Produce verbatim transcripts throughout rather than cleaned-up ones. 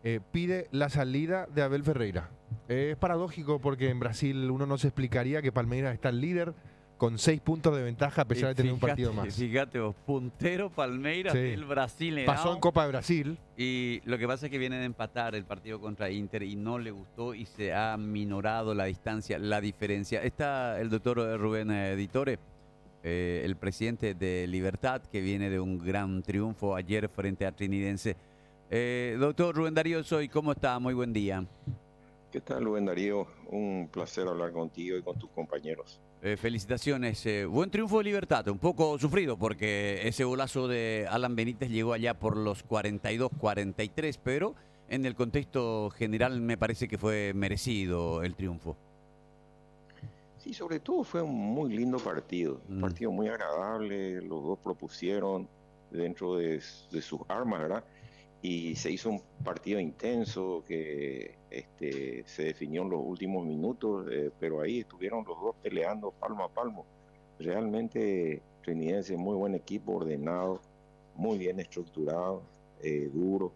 eh, pide la salida de Abel Ferreira. Eh, es paradójico porque en Brasil uno no se explicaría que Palmeiras está el líder con seis puntos de ventaja a pesar Y de tener un fíjate, partido más. Fíjate vos, puntero Palmeiras Sí. del Brasil. Pasó en Copa de Brasil. Y lo que pasa es que viene de empatar el partido contra Inter y no le gustó y se ha minorado la distancia, la diferencia. Está el doctor Rubén Editore, eh, el presidente de Libertad, que viene de un gran triunfo ayer frente a Trinidense. Eh, doctor Rubén Darío Soy, ¿cómo está? Muy buen día. ¿Qué tal, Rubén Darío? Un placer hablar contigo y con tus compañeros. Eh, felicitaciones. Eh, buen triunfo de Libertad, un poco sufrido porque ese golazo de Alan Benítez llegó allá por los cuarenta y dos cuarenta y tres, pero en el contexto general me parece que fue merecido el triunfo. Sí, sobre todo fue un muy lindo partido, un Mm. partido muy agradable, los dos propusieron dentro de, de sus armas, ¿verdad? Y se hizo un partido intenso que este, se definió en los últimos minutos, eh, pero ahí estuvieron los dos peleando palmo a palmo. Realmente Trinidense, muy buen equipo, ordenado, muy bien estructurado, eh, duro,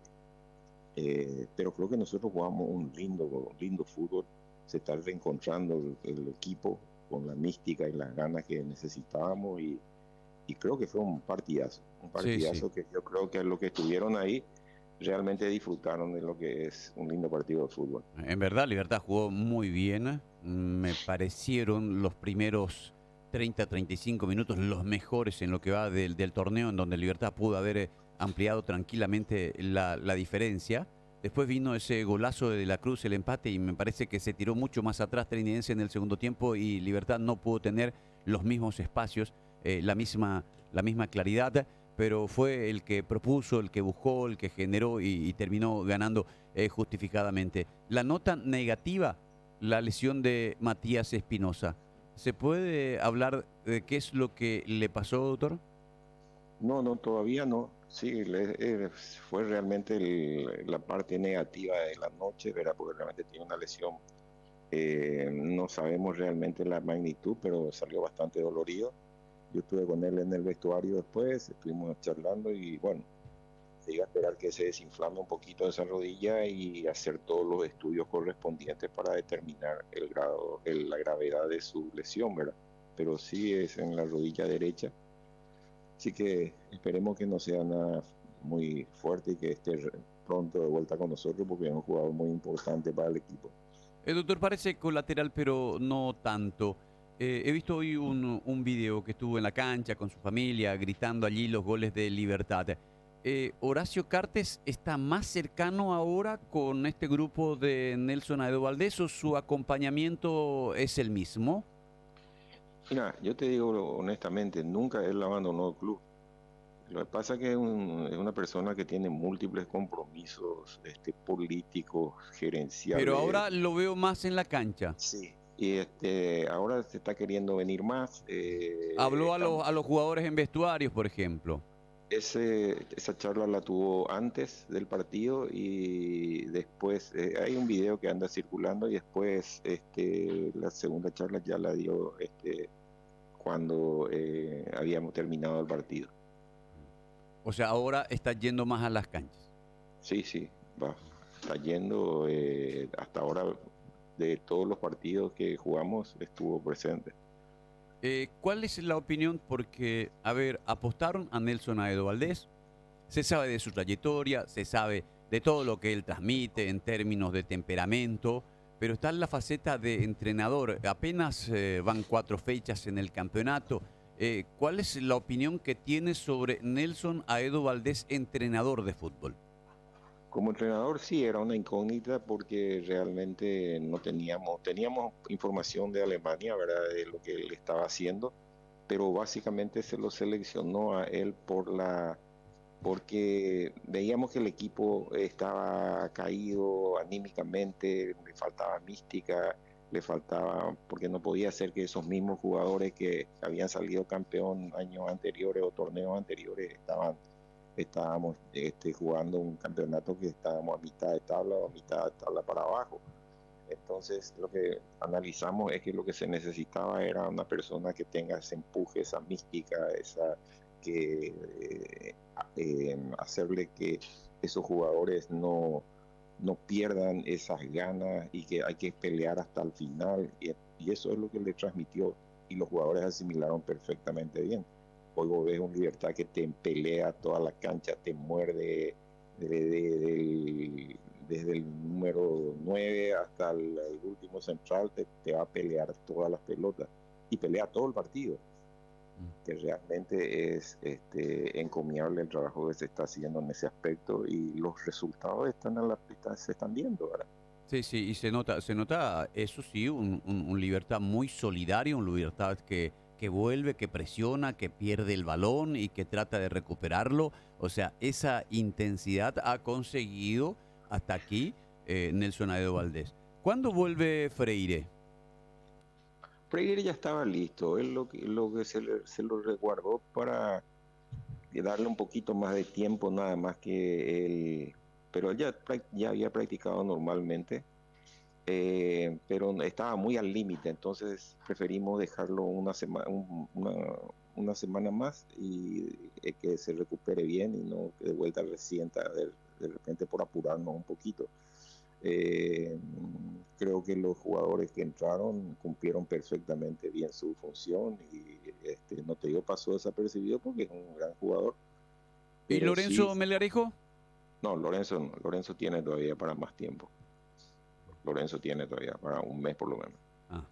eh, pero creo que nosotros jugamos un lindo, un lindo fútbol. Se está reencontrando el, el equipo con la mística y las ganas que necesitábamos y, y creo que fue un partidazo, un partidazo Sí, sí. que yo creo que los que estuvieron ahí realmente disfrutaron de lo que es un lindo partido de fútbol. En verdad, Libertad jugó muy bien. Me parecieron los primeros treinta a treinta y cinco minutos los mejores en lo que va del, del torneo, en donde Libertad pudo haber eh, ampliado tranquilamente la, la diferencia. Después vino ese golazo de, de la Cruz, el empate, y me parece que se tiró mucho más atrás Trinidense en el segundo tiempo y Libertad no pudo tener los mismos espacios, eh, la, misma, la misma claridad, pero fue el que propuso, el que buscó, el que generó y, y terminó ganando eh, justificadamente. La nota negativa, la lesión de Matías Espinosa. ¿Se puede hablar de qué es lo que le pasó, doctor? No, no, todavía no. Sí, le, eh, fue realmente el, la parte negativa de la noche, ¿verdad? Porque realmente tiene una lesión. Eh, no sabemos realmente la magnitud, pero salió bastante dolorido. Yo estuve con él en el vestuario después, estuvimos charlando y bueno, se iba a esperar que se desinflame un poquito esa rodilla y hacer todos los estudios correspondientes para determinar el grado, el, la gravedad de su lesión, ¿verdad? Pero sí es en la rodilla derecha. Así que esperemos que no sea nada muy fuerte y que esté pronto de vuelta con nosotros porque es un jugador muy importante para el equipo. El doctor parece colateral, pero no tanto. Eh, he visto hoy un, un video que estuvo en la cancha con su familia, gritando allí los goles de Libertad. Eh, ¿Horacio Cartes está más cercano ahora con este grupo de Nelson Aedo Valdés o su acompañamiento es el mismo? Mira, yo te digo honestamente, nunca él abandonó el club. Lo que pasa es que es, un, es una persona que tiene múltiples compromisos este, políticos, Pero gerenciales. ahora lo veo más en la cancha. Sí. Y este, ahora se está queriendo venir más. Eh, Habló a estamos, los, a los jugadores en vestuarios, por ejemplo. ese, esa charla la tuvo antes del partido y después eh, hay un video que anda circulando y después este, la segunda charla ya la dio este, cuando eh, habíamos terminado el partido. O sea, ahora está yendo más a las canchas. Sí, sí, va, está yendo, eh, hasta ahora de todos los partidos que jugamos estuvo presente. Eh, ¿Cuál es la opinión? Porque, a ver, apostaron a Nelson Aedo Valdés, se sabe de su trayectoria, se sabe de todo lo que él transmite en términos de temperamento, pero está en la faceta de entrenador. Apenas eh, van cuatro fechas en el campeonato. Eh, ¿Cuál es la opinión que tiene sobre Nelson Aedo Valdés, entrenador de fútbol? Como entrenador sí era una incógnita porque realmente no teníamos, teníamos información de Alemania, ¿verdad? De lo que él estaba haciendo, pero básicamente se lo seleccionó a él por la, porque veíamos que el equipo estaba caído anímicamente, le faltaba mística, le faltaba, porque no podía ser que esos mismos jugadores que habían salido campeón años anteriores o torneos anteriores estaban estábamos este, jugando un campeonato que estábamos a mitad de tabla o a mitad de tabla para abajo. Entonces lo que analizamos es que lo que se necesitaba era una persona que tenga ese empuje, esa mística, esa que eh, eh, hacerle que esos jugadores no, no pierdan esas ganas y que hay que pelear hasta el final. Y, y eso es lo que le transmitió y los jugadores asimilaron perfectamente bien. Hoy vos ves un Libertad que te pelea toda la cancha, te muerde de, de, de, desde el número nueve hasta el, el último central, te, te va a pelear todas las pelotas y pelea todo el partido. Que realmente es este, encomiable el trabajo que se está haciendo en ese aspecto y los resultados están a la, están, se están viendo ahora. Sí, sí, y se nota, se nota, eso sí, un, un, un Libertad muy solidario, un Libertad que, que vuelve, que presiona, que pierde el balón y que trata de recuperarlo. O sea, esa intensidad ha conseguido hasta aquí eh, Nelson Aedo Valdés. ¿Cuándo vuelve Freire? Freire ya estaba listo, él lo que, lo que se, le, se lo resguardó para darle un poquito más de tiempo nada más que él, pero él ya, ya había practicado normalmente, eh, pero estaba muy al límite, entonces preferimos dejarlo una, sema, un, una, una semana más y eh, que se recupere bien y no que de vuelta resienta de, de repente por apurarnos un poquito. Eh, creo que los jugadores que entraron cumplieron perfectamente bien su función y este, no te digo pasó desapercibido porque es un gran jugador. ¿Y Lorenzo sí, Melgarejo? No, Lorenzo no. Lorenzo tiene todavía para más tiempo. Lorenzo tiene todavía para un mes por lo menos. Ah.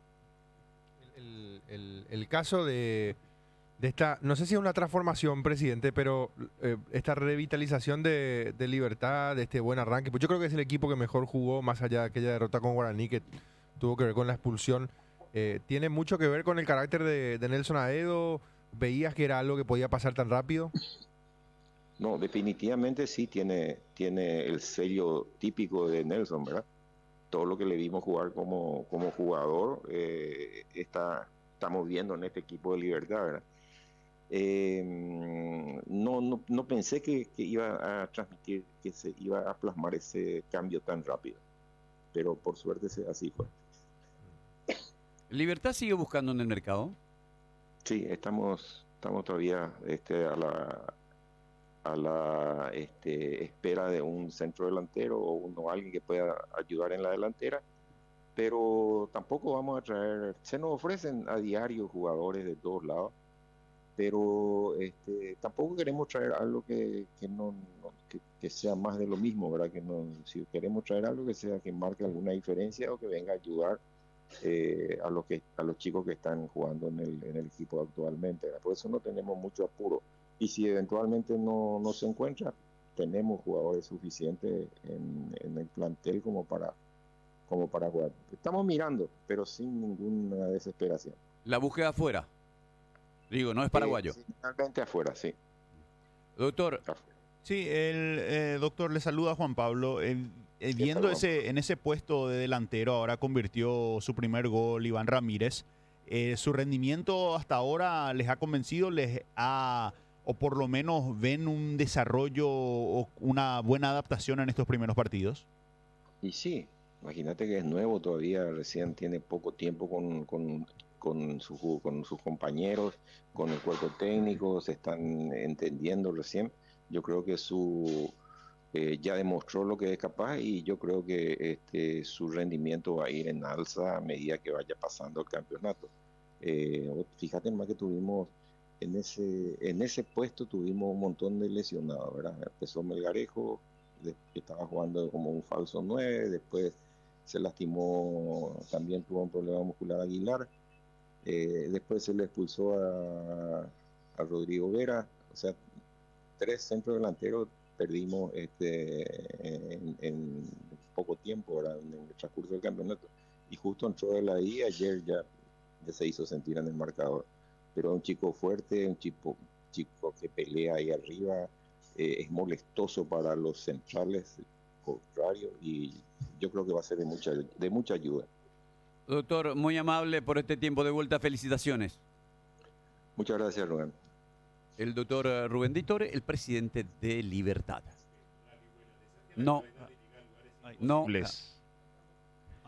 El, el, el caso de, de esta, no sé si es una transformación, presidente, pero eh, esta revitalización de, de Libertad, de este buen arranque, pues yo creo que es el equipo que mejor jugó, más allá de aquella derrota con Guaraní que tuvo que ver con la expulsión. Eh, ¿Tiene mucho que ver con el carácter de, de Nelson Aedo? ¿Veías que era algo que podía pasar tan rápido? No, definitivamente sí tiene, tiene el sello típico de Nelson, ¿verdad? Todo lo que le vimos jugar como, como jugador, eh, está, estamos viendo en este equipo de Libertad, ¿verdad? Eh, no, no, no pensé que, que iba a transmitir, que se iba a plasmar ese cambio tan rápido, pero por suerte así fue. ¿Libertad sigue buscando en el mercado? Sí, estamos, estamos todavía este, a la, a la este, espera de un centro delantero o uno, alguien que pueda ayudar en la delantera, pero tampoco vamos a traer, se nos ofrecen a diario jugadores de todos lados, pero este, tampoco queremos traer algo que, que no, no que, que sea más de lo mismo, ¿verdad? Que no, si queremos traer algo que sea que marque alguna diferencia o que venga a ayudar eh, a los que a los chicos que están jugando en el, en el equipo actualmente, ¿verdad? Por eso no tenemos mucho apuro. Y si eventualmente no, no se encuentra, tenemos jugadores suficientes en, en el plantel como para, como para jugar. Estamos mirando, pero sin ninguna desesperación. La búsqueda afuera. Digo, no es paraguayo. Eh, finalmente afuera, sí. Doctor. Afuera. Sí, el eh, doctor le saluda a Juan Pablo. Eh, eh, viendo ese, en ese puesto de delantero, ahora convirtió su primer gol Iván Ramírez. Eh, ¿Su rendimiento hasta ahora les ha convencido? ¿Les ha, o por lo menos ven un desarrollo o una buena adaptación en estos primeros partidos? Y sí, imagínate que es nuevo todavía, recién tiene poco tiempo con, con, con, su, con sus compañeros, con el cuerpo técnico, se están entendiendo recién. Yo creo que su eh, ya demostró lo que es capaz y yo creo que este, su rendimiento va a ir en alza a medida que vaya pasando el campeonato. Eh, fíjate más que tuvimos en ese, en ese puesto tuvimos un montón de lesionados, ¿verdad? Empezó Melgarejo, que estaba jugando como un falso nueve, después se lastimó, también tuvo un problema muscular Aguilar, eh, después se le expulsó a, a Rodrigo Vera, o sea, tres centros delanteros perdimos este, en, en poco tiempo, ¿verdad? En el transcurso del campeonato, y justo entró él ahí, ayer ya, ya se hizo sentir en el marcador, pero un chico fuerte, un chico, chico que pelea ahí arriba, eh, es molestoso para los centrales, contrario, y yo creo que va a ser de mucha, de mucha ayuda. Doctor, muy amable por este tiempo de vuelta, felicitaciones. Muchas gracias, Rubén. El doctor Rubén Ditore, el presidente de Libertad. No, no.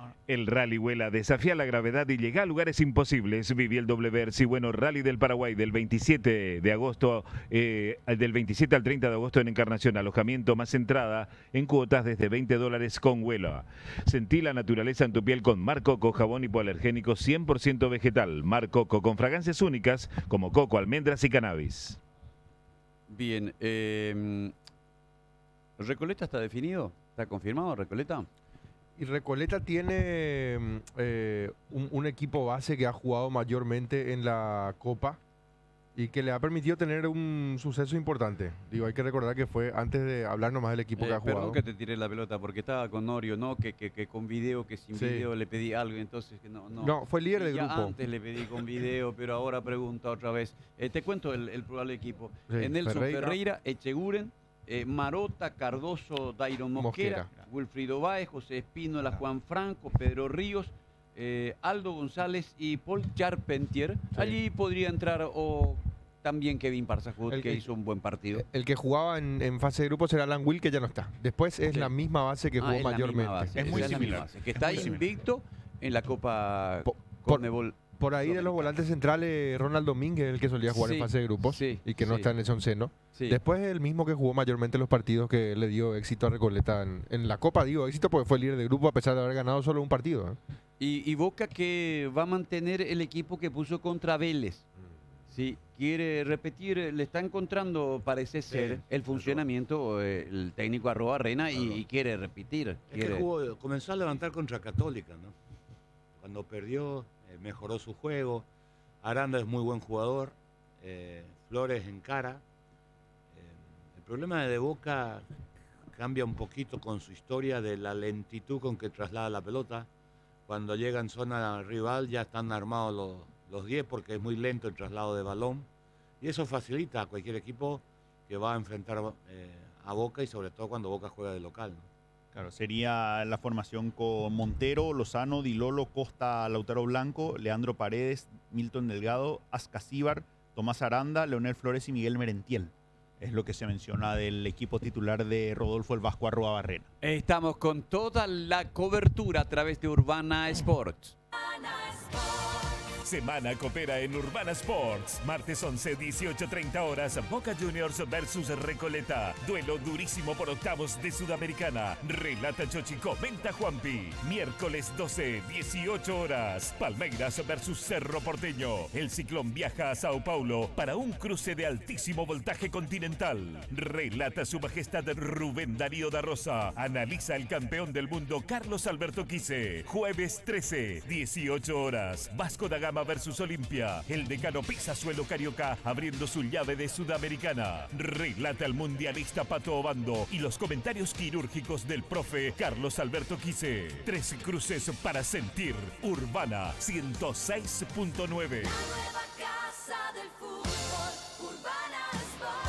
El Rally Vuela desafía la gravedad y llega a lugares imposibles. Viví el doble Versi Bueno Rally del Paraguay del veintisiete de agosto, eh, del veintisiete al treinta de agosto en Encarnación. Alojamiento más entrada en cuotas desde veinte dólares con vuelo. Sentí la naturaleza en tu piel con Mar Coco, jabón hipoalergénico cien por ciento vegetal. Mar Coco con fragancias únicas como coco, almendras y cannabis. Bien, eh, ¿Recoleta está definido? ¿Está confirmado Recoleta? Y Recoleta tiene eh, un, un equipo base que ha jugado mayormente en la Copa y que le ha permitido tener un suceso importante. Digo, hay que recordar que fue antes de hablar nomás del equipo Eh, que ha jugado. Perdón que te tiré la pelota porque estaba con Norio, ¿no? Que, que, que con video, que sin Sí. video le pedí algo, entonces que no, no. No, fue líder Y del ya grupo. antes le pedí con video, pero ahora pregunta otra vez. Eh, te cuento el, el probable equipo. Sí, Eh, Nelson Ferreira. Ferreira, Echeguren, eh, Marota, Cardoso, Dairon Mosquera, Mosquera. Wilfrido Báez, José Espínola, Juan Franco, Pedro Ríos, eh, Aldo González y Paul Charpentier. Sí. Allí podría entrar o también Kevin Parsahut, El que que- hizo un buen partido. El que jugaba en, en fase de grupos era Alan Will, que ya no está. Después es Sí. la misma base que Ah, jugó es la misma mayormente. base, Es muy esa la similar. misma base, que Es está muy similar. invicto en la Copa Po- por- Conmebol. Por ahí de los Sudamericana. volantes centrales, Ronald Domínguez, el que solía jugar Sí, en fase de grupos sí, y que no sí. está en ese onceno. Sí. Después el mismo que jugó mayormente los partidos que le dio éxito a Recoleta en, en la Copa. Digo éxito porque fue líder de grupo a pesar de haber ganado solo un partido. ¿eh? Y, y Boca que va a mantener el equipo que puso contra Vélez. Sí, quiere repetir, le está encontrando, parece ser, el funcionamiento, eh, el técnico Arroba Arena y, y quiere repetir. Es quiere- que jugó- comenzó a levantar contra Católica, ¿no? Cuando perdió, eh, mejoró su juego. Aranda es muy buen jugador. eh, Flores en cara. Eh, el problema de Boca cambia un poquito con su historia de la lentitud con que traslada la pelota. Cuando llega en zona rival ya están armados los, los diez porque es muy lento el traslado de balón. Y eso facilita a cualquier equipo que va a enfrentar eh, a Boca y sobre todo cuando Boca juega de local, ¿no? Claro, sería la formación con Montero, Lozano, Dilolo, Costa, Lautaro Blanco, Leandro Paredes, Milton Delgado, Ascasíbar, Tomás Aranda, Leonel Flores y Miguel Merentiel. Es lo que se menciona del equipo titular de Rodolfo el Vasco Arroa Barrena. Estamos con toda la cobertura a través de Urbana Sports. Semana Copera en Urbana Sports. Martes once, dieciocho treinta horas. Boca Juniors versus Recoleta. Duelo durísimo por octavos de Sudamericana. Relata Chochi, comenta Juanpi. Miércoles doce, dieciocho horas. Palmeiras versus Cerro Porteño. El Ciclón viaja a Sao Paulo para un cruce de altísimo voltaje continental. Relata su majestad Rubén Darío da Rosa. Analiza el campeón del mundo Carlos Alberto Quise. Jueves trece, dieciocho horas. Vasco da Gama versus Olimpia. El decano pisa suelo carioca abriendo su llave de Sudamericana. Relata el mundialista Pato Obando y los comentarios quirúrgicos del profe Carlos Alberto Quise. Tres cruces para sentir. Urbana ciento seis punto nueve. Nueva casa del fútbol, Urbana Sport.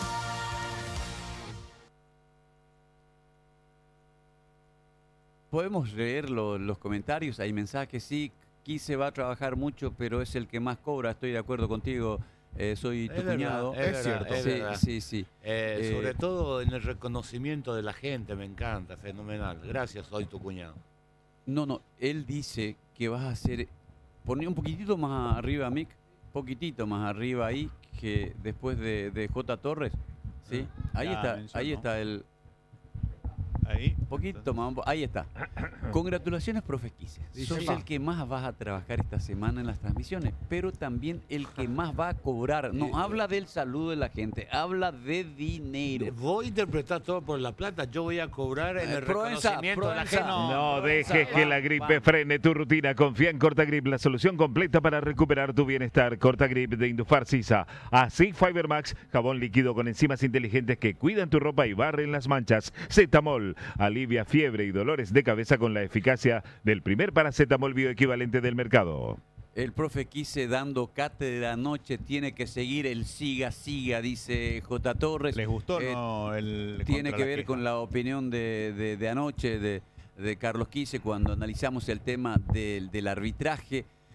Podemos leer lo- los comentarios, hay mensajes, sí. Quise va a trabajar mucho, pero es el que más cobra. Estoy de acuerdo contigo. eh, soy tu Es verdad, cuñado. es verdad, cierto. es sí, verdad. sí, sí. Eh, Eh, sobre todo en el reconocimiento de la gente, me encanta, fenomenal. Gracias, soy tu cuñado. No, no, él dice que vas a hacer. Poné un poquitito más arriba, Mick. Poquitito más arriba ahí, que después de, de J. Torres. ¿Sí? Ahí Ya está, mencionó. ahí está el. Ahí. Poquito más. Ahí está. Congratulaciones, profe Quise. Sí, Sos sí. el que más vas a trabajar esta semana en las transmisiones, pero también el que más va a cobrar. No Sí. habla del saludo de la gente, habla de dinero. Voy a interpretar todo por la plata, yo voy a cobrar en Eh, el Proenza, reconocimiento de la Proenza. gente. No Proenza, dejes que va, la gripe va. frene tu rutina. Confía en Cortagrip, la solución completa para recuperar tu bienestar. Cortagrip de Indufar Sisa. Así Fibermax, jabón líquido con enzimas inteligentes que cuidan tu ropa y barren las manchas. Cetamol, alivia fiebre y dolores de cabeza con la eficacia del primer paracetamol bioequivalente del mercado. El profe Quise dando cátedra anoche, tiene que seguir el siga, siga, dice J. Torres. ¿Les gustó Eh, no el Tiene contra que la ver queja? con la opinión de, de- de anoche de, de Carlos Quise cuando analizamos el tema del, del arbitraje.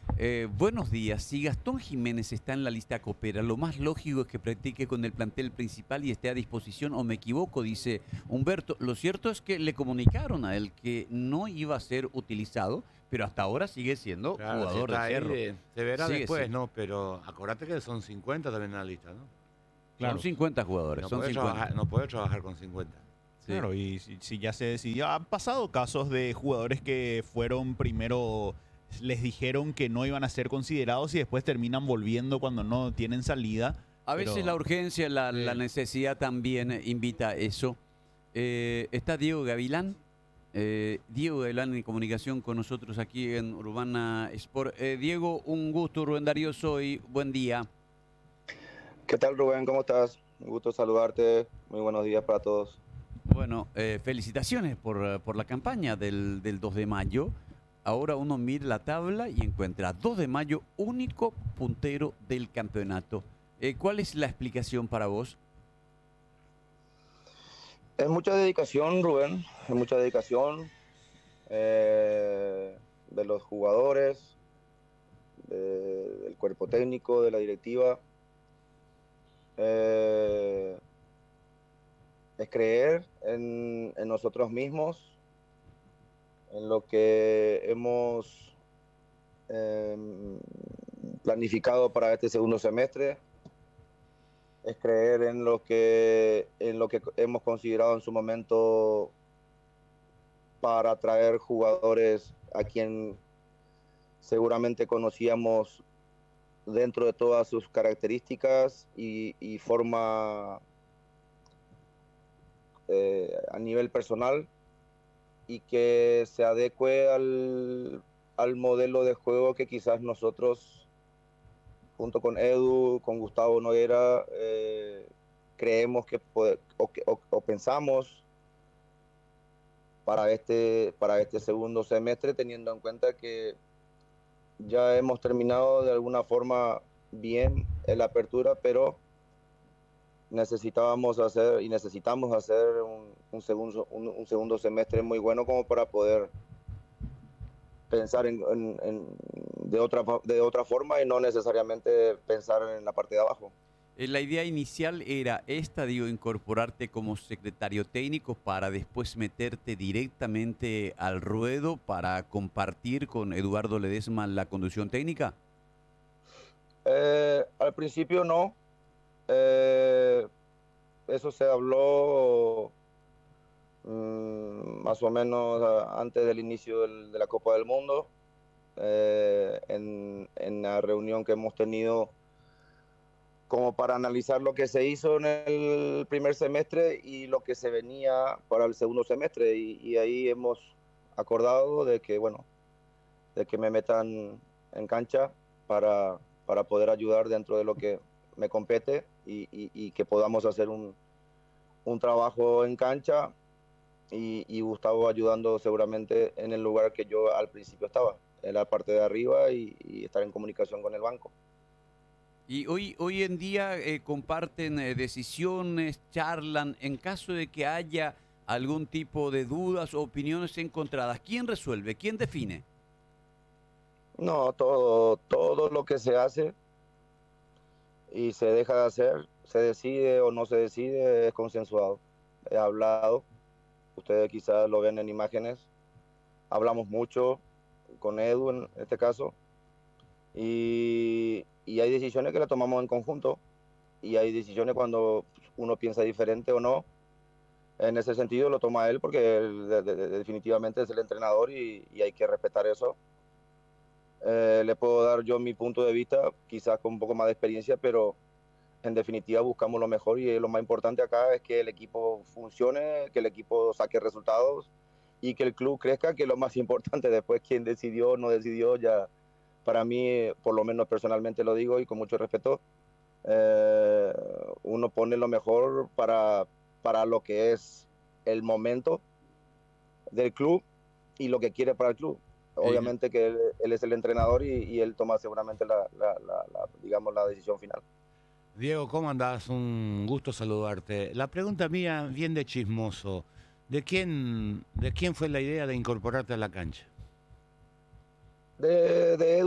Eh, buenos días. Si Gastón Jiménez está en la lista Copera, lo más lógico es que practique con el plantel principal y esté a disposición, o me equivoco, dice Humberto. Lo cierto es que le comunicaron a él que no iba a ser utilizado, pero hasta ahora sigue siendo Claro, si jugador está de ahí, Cerro. eh, se verá Sigue después, siendo. ¿no? Pero acordate que son cincuenta también en la lista, ¿no? Son cincuenta jugadores, No son podés cincuenta. trabajar, no podés trabajar con cincuenta. Sí. Claro, y si, si ya se decidió, han pasado casos de jugadores que fueron primero, les dijeron que no iban a ser considerados y después terminan volviendo cuando no tienen salida. A veces pero- la urgencia, la, Sí. la necesidad también invita a eso. Eh, está Diego Gavilán. Eh, Diego Gavilán en comunicación con nosotros aquí en Urbana Sport. Eh, Diego, un gusto. Rubén Darío soy. Buen día. ¿Qué tal, Rubén? ¿Cómo estás? Un gusto saludarte. Muy buenos días para todos. Bueno, eh, felicitaciones por, eh, por la campaña del, del dos de mayo. Ahora uno mira la tabla y encuentra dos de mayo, único puntero del campeonato. Eh, ¿Cuál es la explicación para vos? Es mucha dedicación, Rubén. Es mucha dedicación eh, de los jugadores, de- del cuerpo técnico, de la directiva. Eh, es creer en, en nosotros mismos, en lo que hemos eh, planificado para este segundo semestre. Es creer en lo que en lo que hemos considerado en su momento para atraer jugadores a quien seguramente conocíamos dentro de todas sus características y, y forma eh, a nivel personal, y que se adecue al, al modelo de juego que quizás nosotros, junto con Edu, con Gustavo Noguera, eh, creemos que puede, o, o, o pensamos para este, para este segundo semestre, teniendo en cuenta que ya hemos terminado de alguna forma bien en la apertura, pero necesitábamos hacer y necesitamos hacer un, un, segundo, un, un segundo semestre muy bueno como para poder pensar en, en, en, de, otra, de otra forma y no necesariamente pensar en la parte de abajo. Eh, La idea inicial era esta, digo, incorporarte como secretario técnico para después meterte directamente al ruedo para compartir con Eduardo Ledesma la conducción técnica. Eh, al principio no. Eh, eso se habló mmm, más o menos uh, antes del inicio del, de la Copa del Mundo, eh, en, en la reunión que hemos tenido como para analizar lo que se hizo en el primer semestre y lo que se venía para el segundo semestre, y, y ahí hemos acordado de que, bueno, de que me metan en cancha para, para poder ayudar dentro de lo que me compete y, y, y que podamos hacer un, un trabajo en cancha, y, y Gustavo ayudando seguramente en el lugar que yo al principio estaba, en la parte de arriba, y, y estar en comunicación con el banco. Y hoy, hoy en día eh, comparten eh, decisiones, charlan, en caso de que haya algún tipo de dudas o opiniones encontradas. ¿Quién resuelve? ¿Quién define? No, todo, todo lo que se hace y se deja de hacer, se decide o no se decide, es consensuado. He hablado, ustedes quizás lo ven en imágenes, hablamos mucho con Edu en este caso, y, y hay decisiones que las tomamos en conjunto, y hay decisiones cuando uno piensa diferente o no. En ese sentido lo toma él porque él de, de, de, definitivamente es el entrenador, y, y hay que respetar eso. Eh, le puedo dar yo mi punto de vista, quizás con un poco más de experiencia, pero en definitiva buscamos lo mejor, y lo más importante acá es que el equipo funcione, que el equipo saque resultados y que el club crezca, que es lo más importante. Después quién decidió o no decidió, ya para mí, por lo menos personalmente lo digo y con mucho respeto, eh, uno pone lo mejor para, para lo que es el momento del club y lo que quiere para el club. Obviamente que él, él es el entrenador, y, y él toma seguramente la, la, la, la, digamos, la decisión final. Diego, ¿cómo andás? Un gusto saludarte. La pregunta mía, bien de chismoso, ¿de quién, de quién fue la idea de incorporarte a la cancha? De, de Edu,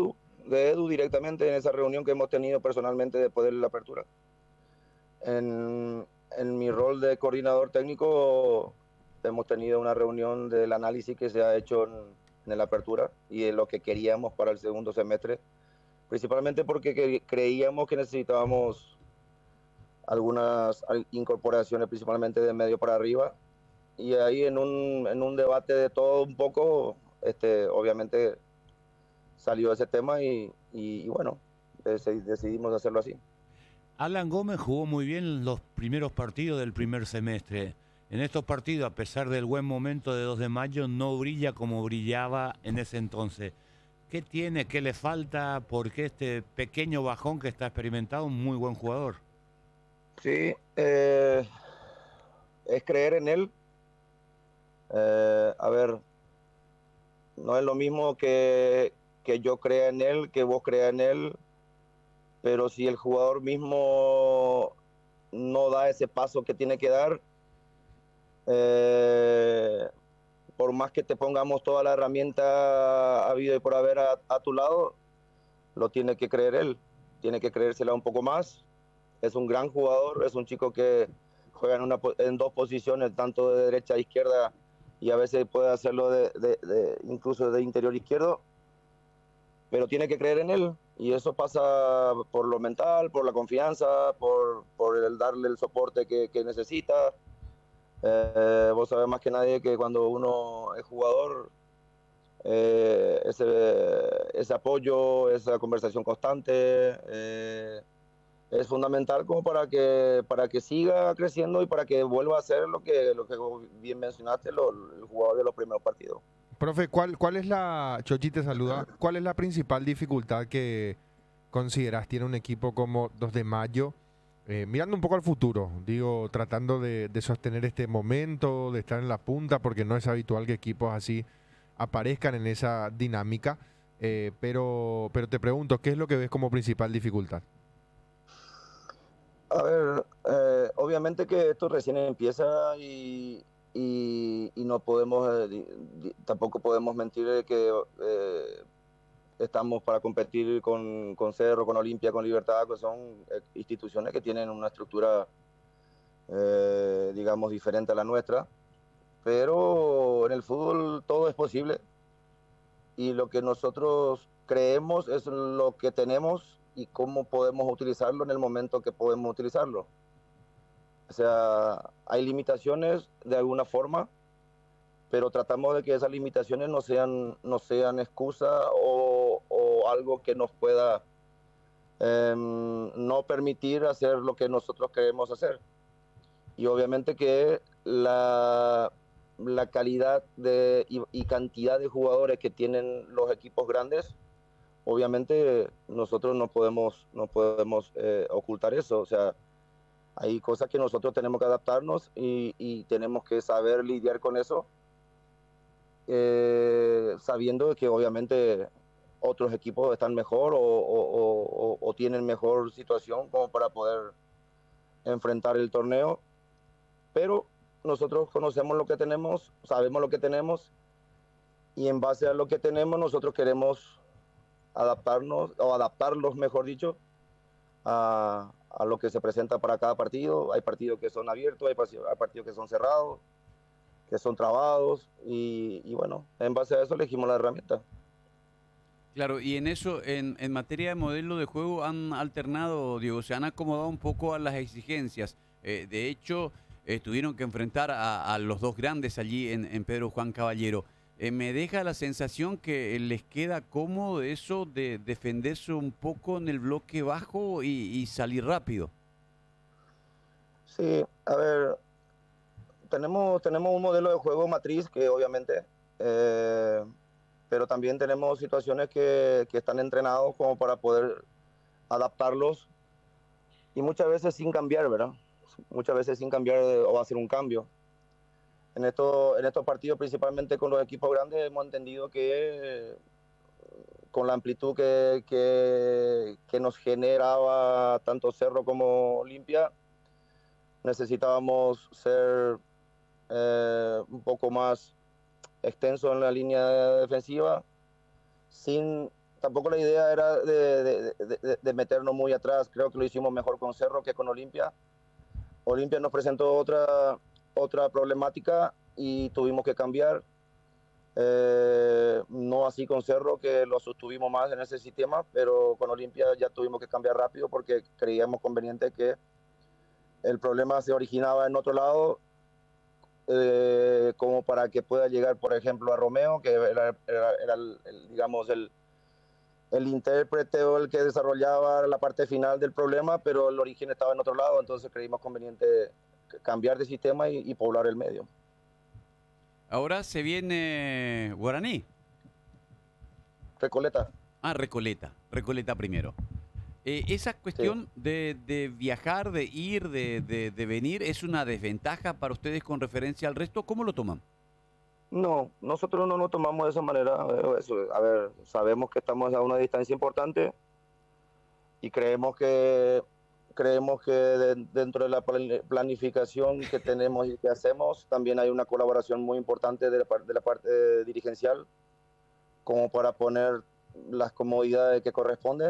de Edu directamente en esa reunión que hemos tenido personalmente después de la apertura. En, en mi rol de coordinador técnico hemos tenido una reunión del análisis que se ha hecho en, en la apertura y de lo que queríamos para el segundo semestre, principalmente porque que, creíamos que necesitábamos algunas incorporaciones, principalmente de medio para arriba, y ahí en un, en un debate de todo un poco, este, obviamente salió ese tema y, y, y bueno, decidimos hacerlo así. Alan Gómez jugó muy bien los primeros partidos del primer semestre. En estos partidos, a pesar del buen momento de dos de mayo, no brilla como brillaba en ese entonces. ¿Qué tiene? ¿Qué le falta? ¿Por qué este pequeño bajón que está experimentado? Un muy buen jugador. Sí, eh, es creer en él. Eh, a ver, no es lo mismo que, que yo crea en él, que vos creas en él, pero si el jugador mismo no da ese paso que tiene que dar, eh, por más que te pongamos toda la herramienta habido y por haber a, a tu lado, lo tiene que creer él, tiene que creérsela un poco más. Es un gran jugador, es un chico que juega en, una, en dos posiciones, tanto de derecha a izquierda, y a veces puede hacerlo de, de, de, incluso de interior izquierdo, pero tiene que creer en él, y eso pasa por lo mental, por la confianza, por, por el darle el soporte que, que necesita. Eh, vos sabés más que nadie que cuando uno es jugador, eh, ese, ese apoyo, esa conversación constante, eh, es fundamental como para que, para que siga creciendo y para que vuelva a ser lo que, lo que bien mencionaste, lo, el jugador de los primeros partidos. Profe, ¿cuál, cuál es la, Chochi te saluda, cuál es la principal dificultad que consideras tiene un equipo como dos de mayo, eh, mirando un poco al futuro, digo, tratando de, de sostener este momento, de estar en la punta, porque no es habitual que equipos así aparezcan en esa dinámica, eh, pero, pero te pregunto, ¿qué es lo que ves como principal dificultad? A ver, eh, obviamente que esto recién empieza y, y, y no podemos, eh, di, di, tampoco podemos mentir de que eh, estamos para competir con, con Cerro, con Olimpia, con Libertad, que son eh, instituciones que tienen una estructura, eh, digamos, diferente a la nuestra, pero en el fútbol todo es posible y lo que nosotros creemos es lo que tenemos y cómo podemos utilizarlo en el momento que podemos utilizarlo. O sea, hay limitaciones de alguna forma, pero tratamos de que esas limitaciones no sean, no sean excusa o, o algo que nos pueda eh, no permitir hacer lo que nosotros queremos hacer. Y obviamente que la, la calidad de, y, y cantidad de jugadores que tienen los equipos grandes, obviamente nosotros no podemos, no podemos eh, ocultar eso. O sea, hay cosas que nosotros tenemos que adaptarnos y, y tenemos que saber lidiar con eso, eh, sabiendo que obviamente otros equipos están mejor o, o, o, o tienen mejor situación como para poder enfrentar el torneo, pero nosotros conocemos lo que tenemos, sabemos lo que tenemos y en base a lo que tenemos nosotros queremos adaptarnos o adaptarlos, mejor dicho, a, a lo que se presenta para cada partido. Hay partidos que son abiertos, hay partidos, hay partidos que son cerrados, que son trabados y, y bueno, en base a eso elegimos la herramienta. Claro, y en eso, en, en materia de modelo de juego, han alternado, Diego, se han acomodado un poco a las exigencias. Eh, de hecho, eh, tuvieron que enfrentar a, a los dos grandes allí en, en Pedro Juan Caballero. Eh, me deja la sensación que les queda cómodo eso de defenderse un poco en el bloque bajo y, y salir rápido. Sí, a ver, tenemos, tenemos un modelo de juego matriz que obviamente... Eh, pero también tenemos situaciones que, que están entrenados como para poder adaptarlos y muchas veces sin cambiar, ¿verdad? Muchas veces sin cambiar o hacer un cambio. En, esto, en estos partidos, principalmente con los equipos grandes, hemos entendido que con la amplitud que, que, que nos generaba tanto Cerro como Olimpia, necesitábamos ser eh, un poco más extenso en la línea defensiva, sin tampoco la idea era de, de, de, de meternos muy atrás. Creo que lo hicimos mejor con Cerro que con Olimpia. Olimpia nos presentó otra, otra problemática y tuvimos que cambiar. Eh, no así con Cerro, que lo sostuvimos más en ese sistema, pero con Olimpia ya tuvimos que cambiar rápido porque creíamos conveniente que el problema se originaba en otro lado, eh, como para que pueda llegar, por ejemplo, a Romeo, que era, era, era el, el, digamos, el, el intérprete o el que desarrollaba la parte final del problema, pero el origen estaba en otro lado, entonces creímos conveniente cambiar de sistema y, y poblar el medio. Ahora se viene Guaraní. Recoleta. Ah, Recoleta. Recoleta primero. Eh, esa cuestión sí. de, de viajar, de ir, de, de, de venir, ¿es una desventaja para ustedes con referencia al resto? ¿Cómo lo toman? No, nosotros no lo tomamos de esa manera. Eso, a ver, sabemos que estamos a una distancia importante y creemos que creemos que de, dentro de la planificación que tenemos y que hacemos, también hay una colaboración muy importante de la, de la parte dirigencial, como para poner las comodidades que corresponde.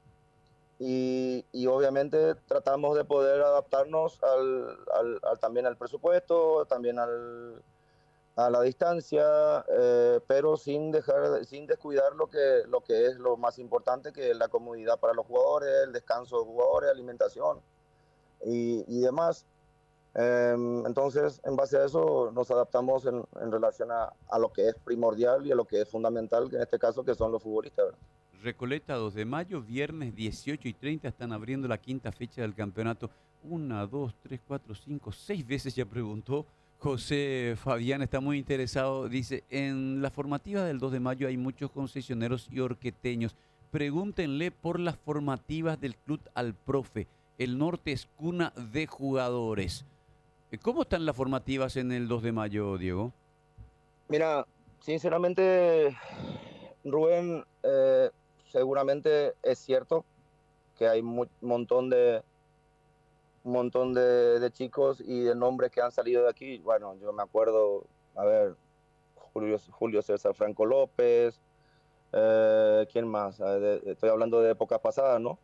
Y, y obviamente tratamos de poder adaptarnos al, al, al, también al presupuesto, también al, a la distancia, eh, pero sin dejar, sin descuidar lo que, lo que es lo más importante, que es la comodidad para los jugadores, el descanso de los jugadores, alimentación y, y demás. Eh, entonces, en base a eso, nos adaptamos en, en relación a, a lo que es primordial y a lo que es fundamental, que en este caso que son los futbolistas, ¿verdad? Recoleta, dos de mayo, viernes dieciocho y treinta, están abriendo la quinta fecha del campeonato. Una, dos, tres, cuatro, cinco, seis veces ya preguntó. José Fabián está muy interesado. Dice, en la formativa del dos de mayo hay muchos concesioneros y orqueteños. Pregúntenle por las formativas del club al profe. El norte es cuna de jugadores. ¿Cómo están las formativas en el dos de mayo, Diego? Mira, sinceramente, Rubén, eh, seguramente es cierto que hay un montón de un montón de, de chicos y de nombres que han salido de aquí. Bueno, yo me acuerdo, a ver, Julio, Julio César Franco López, eh, ¿quién más? De, de, estoy hablando de épocas pasadas, ¿no?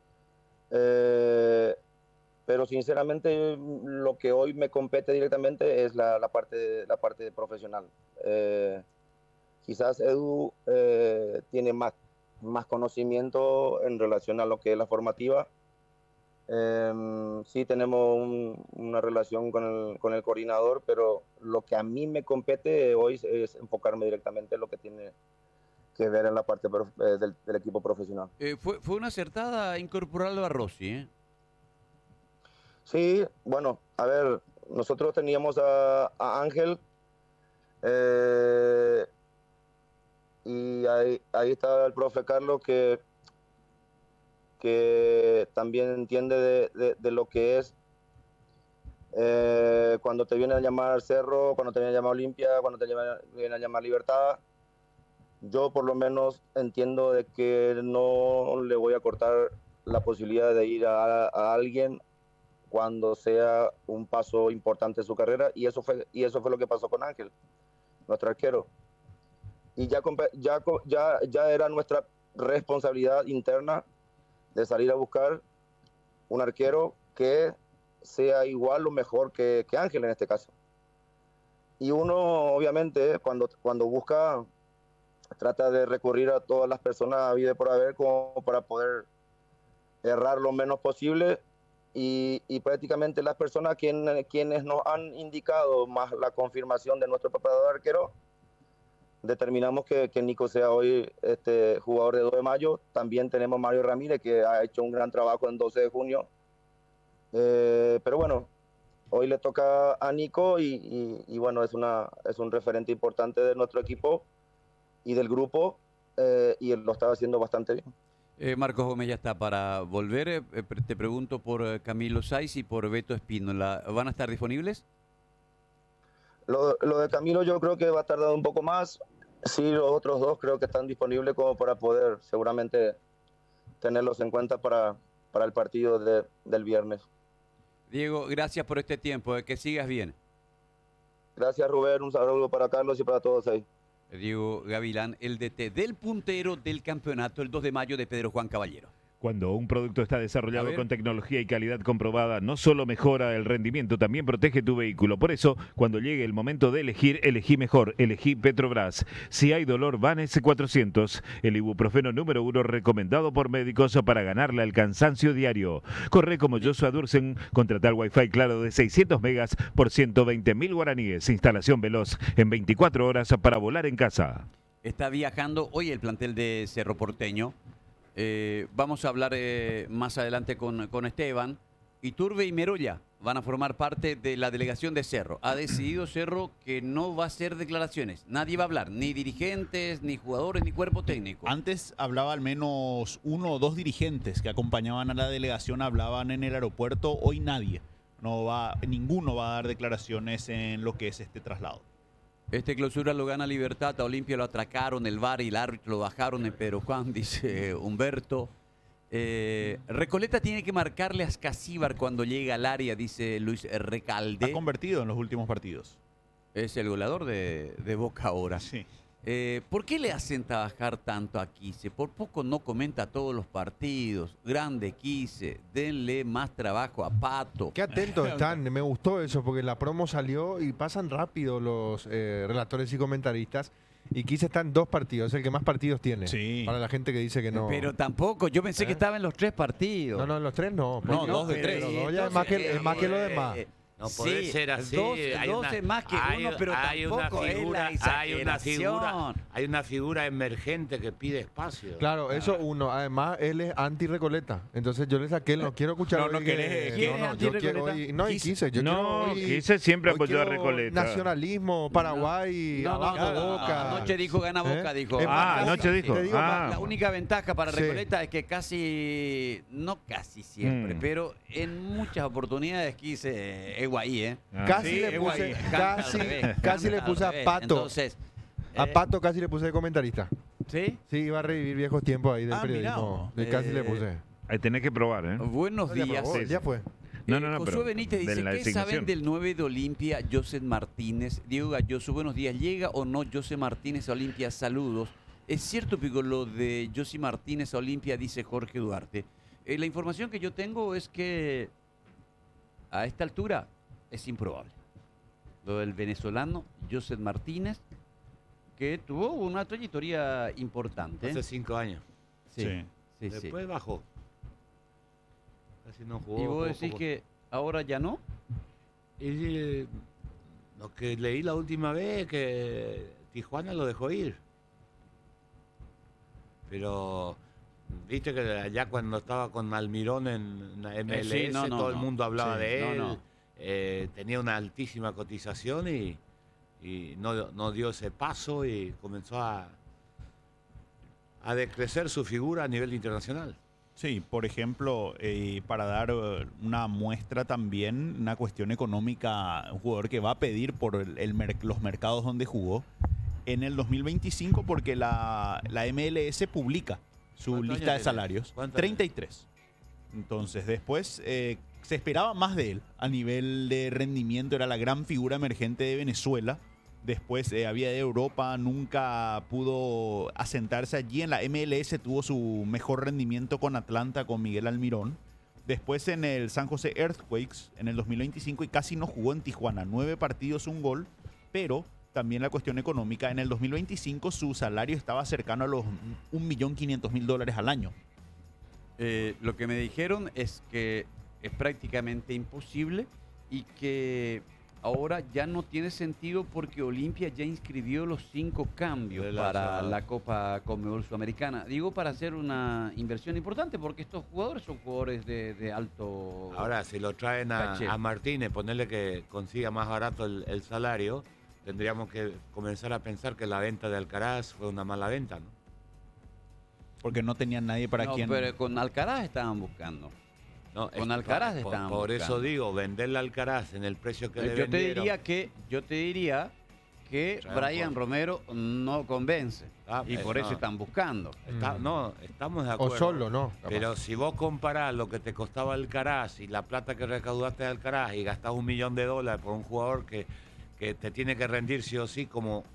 Eh, pero sinceramente lo que hoy me compete directamente es la, la, parte, la parte profesional. Eh, quizás Edu eh, tiene más, más conocimiento en relación a lo que es la formativa. Eh, sí tenemos un, una relación con el, con el coordinador, pero lo que a mí me compete hoy es, es enfocarme directamente en lo que tiene que ver en la parte prof, eh, del, del equipo profesional. Eh, fue, fue una acertada incorporarlo a Rossi, ¿eh? Sí, bueno, a ver, nosotros teníamos a, a Ángel eh, y ahí, ahí está el profe Carlos que que también entiende de, de, de lo que es eh, cuando te viene a llamar Cerro, cuando te viene a llamar Olimpia, cuando te viene a llamar Libertad. Yo por lo menos entiendo de que no le voy a cortar la posibilidad de ir a, a alguien cuando sea un paso importante en su carrera, y eso fue, y eso fue lo que pasó con Ángel, nuestro arquero. Y ya, ya, ya, ya era nuestra responsabilidad interna de salir a buscar un arquero que sea igual o mejor que, que Ángel en este caso. Y uno, obviamente, cuando, cuando busca, trata de recurrir a todas las personas a vida y por haber como para poder errar lo menos posible, y, y prácticamente las personas quien, quienes nos han indicado más la confirmación de nuestro preparador arquero, determinamos que, que Nico sea hoy este jugador de dos de mayo. También tenemos Mario Ramírez, que ha hecho un gran trabajo en doce de junio. Eh, pero bueno, hoy le toca a Nico y, y, y bueno, es, una, es un referente importante de nuestro equipo y del grupo, eh, y él lo estaba haciendo bastante bien. Eh, Marcos Gómez ya está para volver. Eh, te pregunto por eh, Camilo Saiz y por Beto Espínola. ¿Van a estar disponibles? Lo, lo de Camilo yo creo que va a tardar un poco más. Sí, los otros dos creo que están disponibles como para poder seguramente tenerlos en cuenta para, para el partido de, del viernes. Diego, gracias por este tiempo, eh, que sigas bien. Gracias, Rubén, un saludo para Carlos y para todos ahí. Diego Gavilán, el D T del puntero del campeonato, el dos de mayo de Pedro Juan Caballero. Cuando un producto está A desarrollado ver. con tecnología y calidad comprobada, no solo mejora el rendimiento, también protege tu vehículo. Por eso, cuando llegue el momento de elegir, elegí mejor, elegí Petrobras. Si hay dolor, Vanes cuatrocientos, el ibuprofeno número uno recomendado por médicos para ganarle al cansancio diario. Corre como Joshua Dursen, contratar Wi-Fi claro de seiscientos megas por ciento veinte mil guaraníes. Instalación veloz en veinticuatro horas para volar en casa. Está viajando hoy el plantel de Cerro Porteño. Eh, vamos a hablar eh, más adelante con, con Esteban. Iturbe y Merolla van a formar parte de la delegación de Cerro. Ha decidido Cerro que no va a hacer declaraciones. Nadie va a hablar, ni dirigentes, ni jugadores, ni cuerpo técnico. Antes hablaba al menos uno o dos dirigentes que acompañaban a la delegación, hablaban en el aeropuerto. Hoy nadie, no va, ninguno va a dar declaraciones en lo que es este traslado. Este clausura lo gana Libertad, a Olimpia lo atracaron, el V A R y el árbitro lo bajaron en Pedro Juan, dice Humberto. Eh, Recoleta tiene que marcarle a Ascasíbar cuando llega al área, dice Luis Recalde. Ha convertido en los últimos partidos. Es el goleador de, de Boca ahora. Sí. Eh, ¿Por qué le hacen trabajar tanto a Quise? Por poco no comenta todos los partidos. Grande Quise, denle más trabajo a Pato. Qué atentos están, me gustó eso, porque la promo salió y pasan rápido los eh, relatores y comentaristas. Y Quise está en dos partidos, es el que más partidos tiene. Sí. Para la gente que dice que no. Pero tampoco, yo pensé ¿Eh? que estaba en los tres partidos. No, no, en los tres no. No, porque- dos de pero tres. dos ya es más que, es más que lo demás. Eh, No puede sí, ser así. Dos, hay dos una, es más que hay- uno, pero hay una tampoco figura, es la hay una figura, exageración. hay una figura emergente que pide espacio. Claro, eso uno. Además, él es anti-Recoleta. Entonces yo le saqué, no quiero escuchar No, hoy no que- querés- ¿quién no, es no, yo quiero anti-Recoleta? hoy- No, y Quise- Quise. Yo No, quiero hoy- Quise siempre hoy apoyó a quiero Recoleta. Nacionalismo, Paraguay, No, no, abajo no, Boca. Anoche dijo gana Boca, ¿Eh? dijo. Es Ah, más, anoche sí, dijo. te digo, Ah. La única ventaja para Sí. Recoleta es que casi, no casi siempre, Mm. pero en muchas oportunidades quise es guay, ¿eh? Ah. Casi Sí, le es puse, guay. Canta al casi, revés, casi le canta al puse a revés. Pato. Entonces, A eh, Pato casi le puse de comentarista. ¿sí? Sí, iba a revivir viejos tiempos ahí del Ah, periodismo. mirá. Le casi le Eh, puse. Ahí tenés que probar, ¿eh? Buenos Ya días. probó, Sí, ya sí. fue. No, Eh, no, no, Josué pero Benítez de dice, la ¿qué designación. saben del nueve de Olimpia, José Martínez? Diego Galloso, buenos días. ¿Llega o no José Martínez a Olimpia? Saludos. Es cierto, Pico, lo de José Martínez a Olimpia, dice Jorge Duarte. Eh, la información que yo tengo es que a esta altura es improbable. Lo del venezolano José Martínez, que tuvo una trayectoria importante. Hace cinco años. Sí, sí, sí. Después bajó. Casi no jugó. ¿Y vos jugó decís poco. que ahora ya no? Y, eh, lo que leí la última vez que Tijuana lo dejó ir. Pero viste que allá cuando estaba con Almirón en la M L S, Eh, sí, no, no, todo el no. mundo hablaba Sí, de no, él. no. Eh, tenía una altísima cotización y, y no, no dio ese paso y comenzó a, a decrecer su figura a nivel internacional. Sí, por ejemplo, eh, para dar eh, una muestra también, una cuestión económica, un jugador que va a pedir por el, el mer- los mercados donde jugó en el dos mil veinticinco, porque la, la M L S publica su ¿Cuántos lista años de tiene? salarios. ¿Cuántos treinta y tres. Entonces, después eh, se esperaba más de él a nivel de rendimiento, era la gran figura emergente de Venezuela. Después eh, había de Europa, nunca pudo asentarse allí. En la M L S tuvo su mejor rendimiento con Atlanta, con Miguel Almirón. Después en el San José Earthquakes en el dos mil veinticinco y casi no jugó en Tijuana. Nueve partidos, un gol, pero también la cuestión económica. En el dos mil veinticinco su salario estaba cercano a los un millón quinientos mil dólares al año. Eh, lo que me dijeron es que es prácticamente imposible y que ahora ya no tiene sentido porque Olimpia ya inscribió los cinco cambios Relacionado. para la Copa Conmebol Sudamericana. Digo, para hacer una inversión importante porque estos jugadores son jugadores de, de alto... Ahora, si lo traen a, Caché. a Martínez, ponerle que consiga más barato el, el salario, tendríamos que comenzar a pensar que la venta de Alcaraz fue una mala venta, ¿no? Porque no tenían nadie para No, quien... pero con Alcaraz estaban buscando. No, Con es- Alcaraz por, estaban por eso buscando. digo, venderle a Alcaraz en el precio que le Yo te vendieron. diría que, yo te diría que Traen Brian por- Romero no convence Ah, y pues por eso no. están buscando. Está- Mm. no, estamos de O acuerdo. solo, ¿no? Capaz. Pero si vos comparás lo que te costaba Alcaraz y la plata que recaudaste de Alcaraz y gastás un millón de dólares por un jugador que, que te tiene que rendir sí o sí, como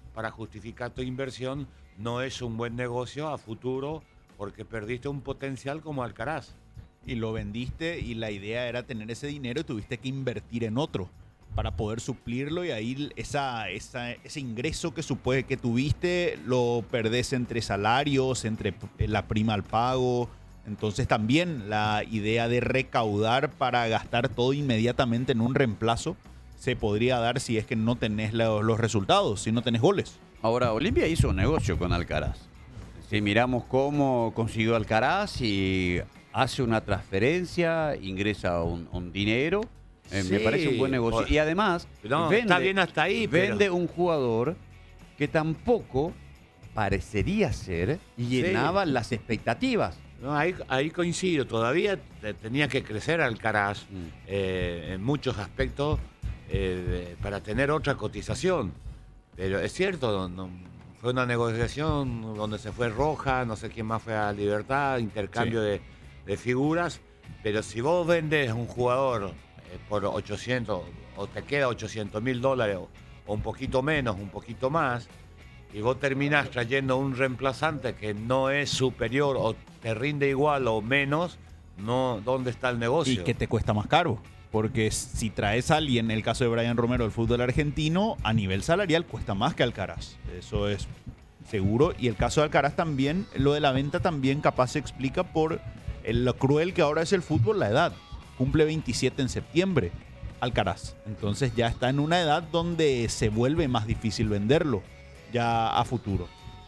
para justificar tu inversión, no es un buen negocio a futuro porque perdiste un potencial como Alcaraz. Y lo vendiste y la idea era tener ese dinero y tuviste que invertir en otro para poder suplirlo, y ahí esa, esa, ese ingreso que supone que tuviste lo perdés entre salarios, entre la prima al pago. Entonces también la idea de recaudar para gastar todo inmediatamente en un reemplazo se podría dar si es que no tenés los, los resultados, si no tenés goles. Ahora, Olimpia hizo un negocio con Alcaraz. Si miramos cómo consiguió Alcaraz y hace una transferencia, ingresa un, un dinero, eh, Sí, me parece un buen negocio. por- Y además, No, vende, está bien hasta ahí, pero- vende un jugador que tampoco parecería ser y llenaba las expectativas. No, ahí, ahí coincido, todavía te- tenía que crecer Alcaraz eh, en muchos aspectos eh, de- para tener otra cotización. Pero es cierto, no- fue una negociación donde se fue Roja, no sé quién más fue a Libertad, intercambio Sí. de, de figuras, pero si vos vendes un jugador eh, por ochocientos o te queda ochocientos mil dólares o, o un poquito menos, un poquito más, y vos terminás trayendo un reemplazante que no es superior o te rinde igual o menos, no, ¿dónde está el negocio? Y que te cuesta más caro. Porque si traes a alguien, en el caso de Brian Romero del fútbol argentino, a nivel salarial cuesta más que Alcaraz. Eso es seguro. Y el caso de Alcaraz también, lo de la venta también capaz se explica por el- lo cruel que ahora es el fútbol, la edad. Cumple veintisiete en septiembre, Alcaraz. Entonces ya está en una edad donde se vuelve más difícil venderlo ya a futuro.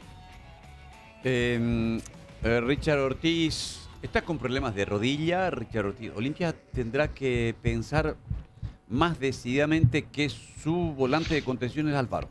Eh, eh, Richard Ortiz está con problemas de rodilla. Richard Ortiz, Olimpia tendrá que pensar más decididamente que su volante de contención es Alfaro.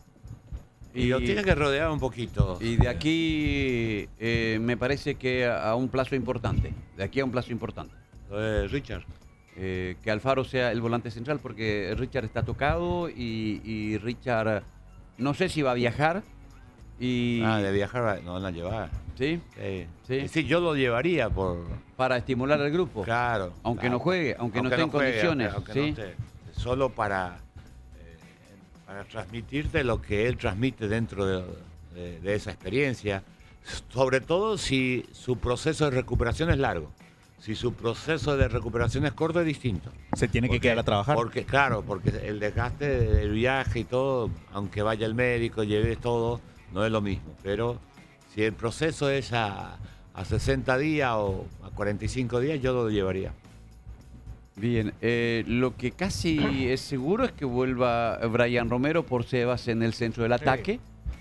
Y lo tiene que rodear un poquito. Y de aquí eh, me parece que a, a un plazo importante. De aquí a un plazo importante. Eh, Richard. Eh, que Alfaro sea el volante central, porque Richard está tocado y, y Richard no sé si va a viajar. Y, Ah, de viajar va- no van a llevar. ¿Sí? Sí. Sí. Y sí, yo lo llevaría por. Para estimular al grupo. Claro. Aunque claro. no juegue, aunque no esté en juegue, condiciones, aunque- aunque ¿sí? no esté. Solo para, eh, para transmitirte lo que él transmite dentro de, de- de esa experiencia. Sobre todo si su proceso de recuperación es largo. Si su proceso de recuperación es corto, es distinto. Se tiene que Porque- quedar a trabajar. Porque, claro, porque el desgaste del viaje y todo, aunque vaya el médico, lleves todo, no es lo mismo. Pero si el proceso es a, a sesenta días o a cuarenta y cinco días, yo lo llevaría. Bien, eh, lo que casi es seguro es que vuelva Brian Romero por Sebas en el centro del ataque.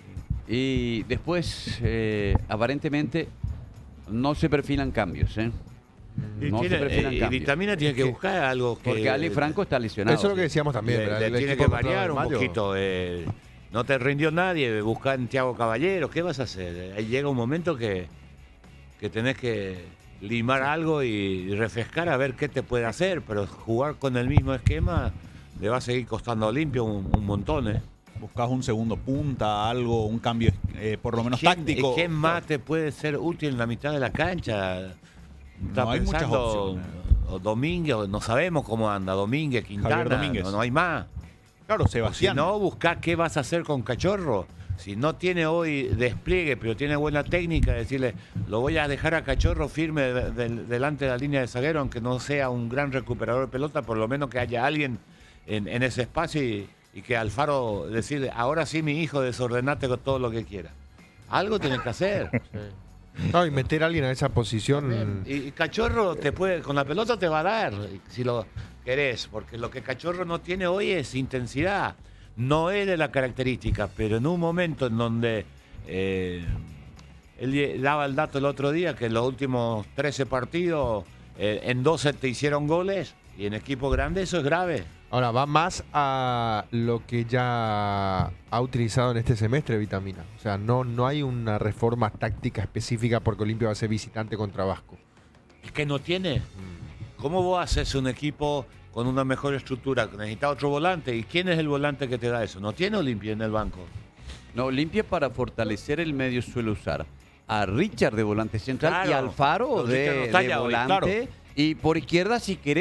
Y después, eh, aparentemente, no se perfilan cambios, ¿eh? Y, No tiene- se perfilan eh, y cambios. Vitamina tiene que buscar algo que... Porque Ali Franco está lesionado. Eso es lo que decíamos también. Le, ¿verdad? le El tiene equipo que contra variar un Mayo. poquito. eh, no te rindió nadie, buscar en Thiago Caballero, ¿qué vas a hacer? Ahí llega un momento que, que tenés que limar algo y refrescar a ver qué te puede hacer, pero jugar con el mismo esquema le va a seguir costando a Olimpia un, un montón, ¿eh? Buscas un segundo punta, algo, un cambio eh, por lo menos ¿Quién- táctico. ¿Quién más te puede ser útil en la mitad de la cancha? Está No hay muchas pensando, opciones. o Domínguez, o no sabemos cómo anda Domínguez, Quintana, Javier Domínguez. No, no hay más. Claro, O si Sebastián. no, buscá qué vas a hacer con Cachorro. Si no tiene hoy despliegue, pero tiene buena técnica, decirle, lo voy a dejar a Cachorro firme de- de- delante de la línea de zaguero, aunque no sea un gran recuperador de pelota, por lo menos que haya alguien en, en ese espacio y, y que Alfaro decirle, ahora sí, mi hijo, desordenate con todo lo que quiera. Algo tienes que hacer. No, y meter a alguien a esa posición. Y, y Cachorro te puede, con la pelota te va a dar, si lo querés, porque lo que Cachorro no tiene hoy es intensidad. No es de la característica, pero en un momento en donde eh, él lle- daba el dato el otro día que en los últimos trece partidos, eh, en doce te hicieron goles, y en equipo grande eso es grave. Ahora, va más a lo que ya ha utilizado en este semestre Vitamina. O sea, no, no hay una reforma táctica específica porque Olimpia va a ser visitante contra Vasco. Es que no tiene. ¿Cómo vos haces un equipo con una mejor estructura? Necesitas otro volante. ¿Y quién es el volante que te da eso? No tiene Olimpia en el banco. No, Olimpia para fortalecer el medio suele usar a Richard de volante central Claro. y a Alfaro Pero Richard no de, está de ya hoy, volante. claro. Y por izquierda, si querés,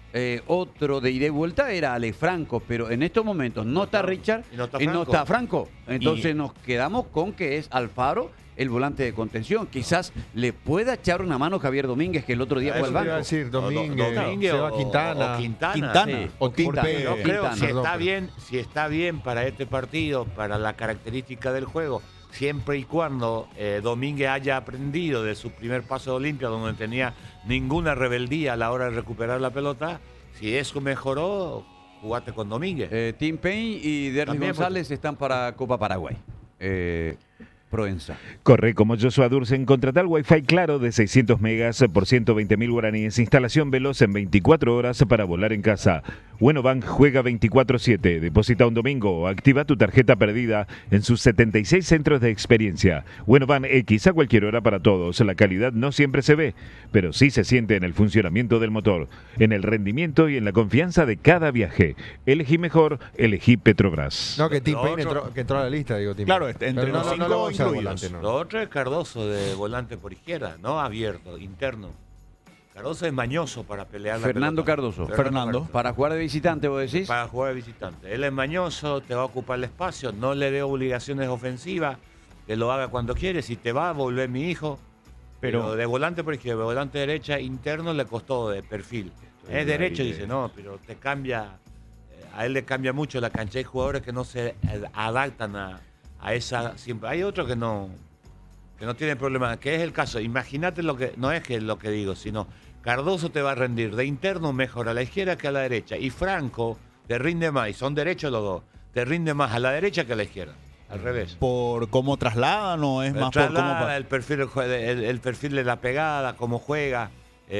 eh, otro de ida y vuelta era Ale Franco, pero en estos momentos no está Richard y no está y no Franco. está Franco. Entonces Y- nos quedamos con que es Alfaro el volante de contención. Quizás le pueda echar una mano Javier Domínguez, que el otro día Eso fue al te iba a banco. decir, O Do- Domínguez, Domínguez Seba o- Quintana. o Quintana. Quintana. Sí. O Tim Porque Payne. Yo creo Quintana. si está Perdón, bien, si está bien para este partido, para la característica del juego, siempre y cuando eh, Domínguez haya aprendido de su primer paso de Olimpia, donde tenía ninguna rebeldía a la hora de recuperar la pelota, si eso mejoró, jugate con Domínguez. Eh, Tim Payne y Derlis También, González están para Copa Paraguay. Eh, Proenza. Corre como Joshua Dursen, contrata el Wi-Fi claro de seiscientos megas por ciento veinte mil guaraníes. Instalación veloz en veinticuatro horas para volar en casa. Buenobank juega veinticuatro siete. Deposita un domingo o activa tu tarjeta perdida en sus setenta y seis centros de experiencia. Buenobank X a cualquier hora para todos. La calidad no siempre se ve, pero sí se siente en el funcionamiento del motor, en el rendimiento y en la confianza de cada viaje. Elegí mejor, elegí Petrobras. No, que Tim Lo Payne otro- entró, que entró a la lista, digo Tim Claro, Payne. este, entre Pero los no, no, no cinco lo vamos a usar incluidos. volante, no. Lo otro es Cardoso de volante por izquierda, no abierto, interno. Cardoso es mañoso para pelear la Fernando pelota. Cardoso. Fernando. Cardoso. Para jugar de visitante, vos decís. Para jugar de visitante. Él es mañoso, te va a ocupar el espacio, no le dé obligaciones ofensivas, que lo haga cuando quiere. Si te va a volver mi hijo. Pero, Pero- de volante por izquierda, de volante derecha, interno le costó de perfil. Es derecho, dice, no, pero te cambia, eh, a él le cambia mucho la cancha. Hay jugadores que no se eh, adaptan a, a esa. Siempre. Hay otros que no, que no tienen problema, que es el caso. Imagínate lo que, no es que lo que digo, sino Cardoso te va a rendir de interno mejor a la izquierda que a la derecha. Y Franco te rinde más, y son derechos los dos, te rinde más a la derecha que a la izquierda. Al revés. ¿Por cómo trasladan o es El más por cómo... traslada, pa- el perfil, del jue- el, el perfil de la pegada, cómo juega.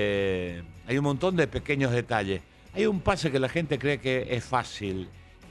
eh, hay un montón de pequeños detalles. Hay un pase que la gente cree que es fácil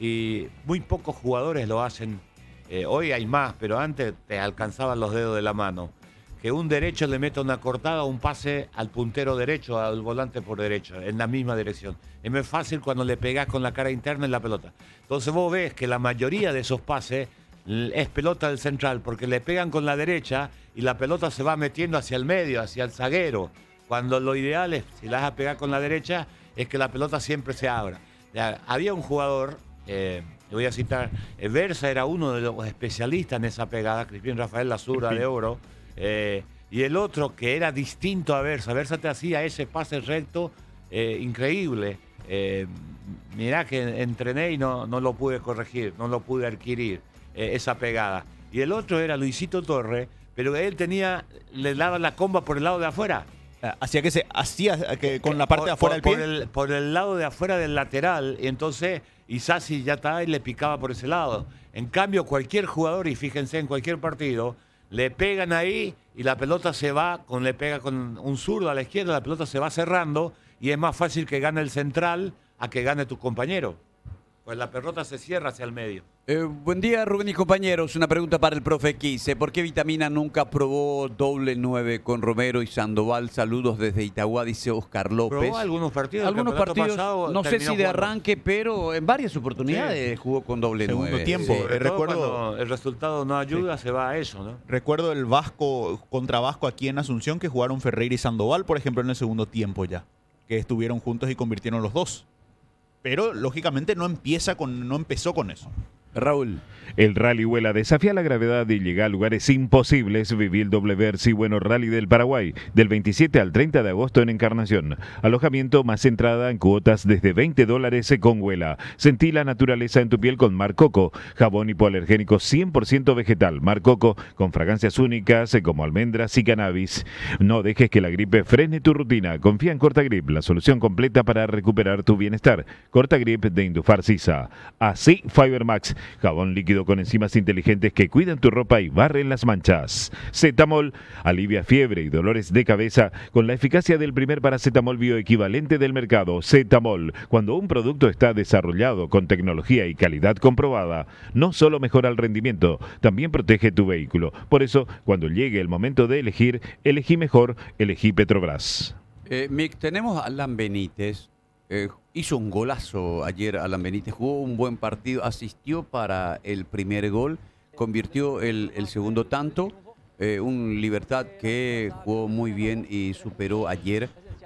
y muy pocos jugadores lo hacen. Eh, hoy hay más, pero antes te alcanzaban los dedos de la mano. Que un derecho le meta una cortada o un pase al puntero derecho, al volante por derecho, en la misma dirección. Es más fácil cuando le pegás con la cara interna en la pelota. Entonces vos ves que la mayoría de esos pases l- es pelota del central, porque le pegan con la derecha y la pelota se va metiendo hacia el medio, hacia el zaguero. Cuando lo ideal es, si la vas a pegar con la derecha, es que la pelota siempre se abra. Ya, había un jugador, eh, le voy a citar, eh, Versa era uno de los especialistas en esa pegada, Crispín Rafael Lazura de Oro, eh, y el otro que era distinto a Versa. Versa te hacía ese pase recto eh, increíble. Eh, mirá que entrené y no, no lo pude corregir, no lo pude adquirir, eh, esa pegada. Y el otro era Luisito Torre, pero él tenía, le daba la comba por el lado de afuera. Hacía que se hacía que con la parte de afuera del por, pie. Por el, por el lado de afuera del lateral. Y entonces Isasi ya estaba y le picaba por ese lado. En cambio, cualquier jugador, y fíjense en cualquier partido, le pegan ahí y la pelota se va, con, le pega con un zurdo a la izquierda, la pelota se va cerrando y es más fácil que gane el central a que gane tu compañero. Pues la pelota se cierra hacia el medio. Eh, buen día, Rubén y compañeros. Una pregunta para el profe Quise. ¿Por qué Vitamina nunca probó doble nueve con Romero y Sandoval? Saludos desde Itagua, dice Oscar López. Probó algunos partidos. el Algunos campeonato partidos, pasado no sé terminó si de jugando. arranque, pero en varias oportunidades jugó con doble Segundo nueve. tiempo. Sí. Sobre Eh, todo recuerdo- cuando el resultado no ayuda, se va a eso, ¿no? Recuerdo el Vasco contra Vasco aquí en Asunción que jugaron Ferreira y Sandoval, por ejemplo, en el segundo tiempo ya, que estuvieron juntos y convirtieron los dos. Pero lógicamente no empieza con no empezó con eso. Raúl. El Rally Vuela desafía la gravedad y llega a lugares imposibles. Viví el doble Versi Bueno Rally del Paraguay del veintisiete al treinta de agosto en Encarnación. Alojamiento más entrada en cuotas desde veinte dólares con Vuela. Sentí la naturaleza en tu piel con Mar Coco. Jabón hipoalergénico cien por ciento vegetal. Mar Coco con fragancias únicas como almendras y cannabis. No dejes que la gripe frene tu rutina. Confía en Cortagrip, la solución completa para recuperar tu bienestar. Cortagrip de Indufar Sisa. Así Fibermax, jabón líquido con enzimas inteligentes que cuidan tu ropa y barren las manchas. Cetamol alivia fiebre y dolores de cabeza con la eficacia del primer paracetamol bioequivalente del mercado. Cetamol, cuando un producto está desarrollado con tecnología y calidad comprobada, no solo mejora el rendimiento, también protege tu vehículo. Por eso, cuando llegue el momento de elegir, elegí mejor, elegí Petrobras. Eh, Mick, tenemos a Alan Benítez. Eh, hizo un golazo ayer Alan Benítez, jugó un buen partido, asistió para el primer gol, convirtió el, el segundo tanto, eh, un Libertad que jugó muy bien y superó ayer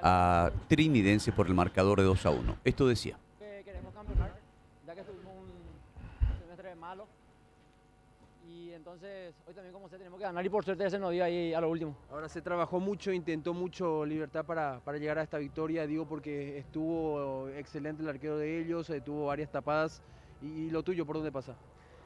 a Trinidense por el marcador de dos a uno. Esto decía. Que queremos campeonar, ya que tuvimos un semestre malo. Y entonces, hoy también como se tenemos que ganar y por suerte ese nos dio ahí a lo último. Ahora se trabajó mucho, intentó mucho Libertad para, para llegar a esta victoria, digo porque estuvo excelente el arquero de ellos, eh, tuvo varias tapadas. ¿Y lo tuyo por dónde pasa?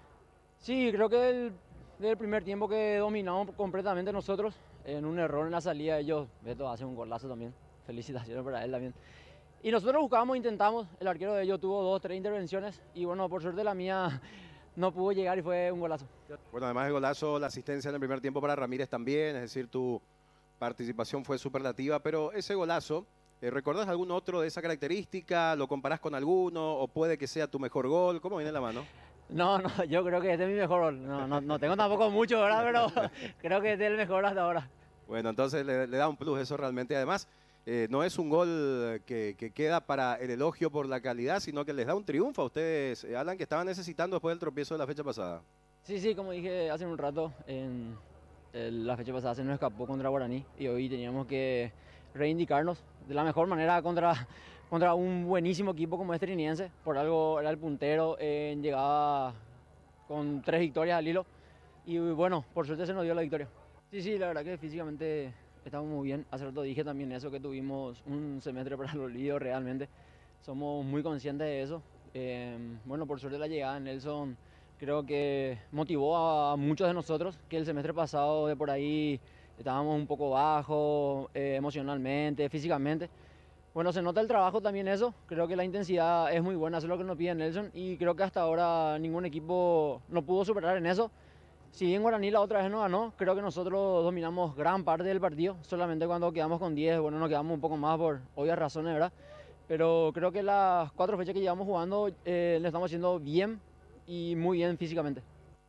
Sí, creo que el, del primer tiempo que dominamos completamente nosotros, en un error en la salida ellos, Beto hace un golazo también, felicitaciones para él también. Y nosotros buscábamos, intentamos, el arquero de ellos tuvo dos, tres intervenciones y bueno, por suerte la mía no pudo llegar y fue un golazo. Bueno, además del golazo, la asistencia en el primer tiempo para Ramírez también, es decir, tu participación fue superlativa, pero ese golazo, eh, ¿recordás algún otro de esa característica? ¿Lo comparás con alguno o puede que sea tu mejor gol? ¿Cómo viene la mano? No, no, yo creo que este es mi mejor gol. No, no, no tengo tampoco mucho, ¿verdad? Pero creo que este es el mejor hasta ahora. Bueno, entonces le, le da un plus eso realmente. Además, eh, no es un gol que, que queda para el elogio por la calidad, sino que les da un triunfo a ustedes, eh, Alan, que estaban necesitando después del tropiezo de la fecha pasada. Sí, sí, como dije hace un rato, en el- la fecha pasada se nos escapó contra Guaraní y hoy teníamos que reivindicarnos de la mejor manera contra, contra un buenísimo equipo como este Trinidense. Por algo era el puntero, eh, llegaba con tres victorias al hilo y bueno, por suerte se nos dio la victoria. Sí, sí, la verdad que físicamente estamos muy bien. Hace rato dije también eso, que tuvimos un semestre para el olvido realmente. Somos muy conscientes de eso. Eh, bueno, por suerte la llegada de Nelson creo que motivó a muchos de nosotros, que el semestre pasado de por ahí estábamos un poco bajos eh, emocionalmente, físicamente. Bueno, se nota el trabajo también eso, creo que la intensidad es muy buena, eso es lo que nos pide Nelson y creo que hasta ahora ningún equipo no pudo superar en eso. Si bien Guaraní la otra vez no ganó, creo que nosotros dominamos gran parte del partido, solamente cuando quedamos con diez, bueno, nos quedamos un poco más por obvias razones, ¿verdad? Pero creo que las cuatro fechas que llevamos jugando eh, le estamos haciendo bien y muy bien físicamente.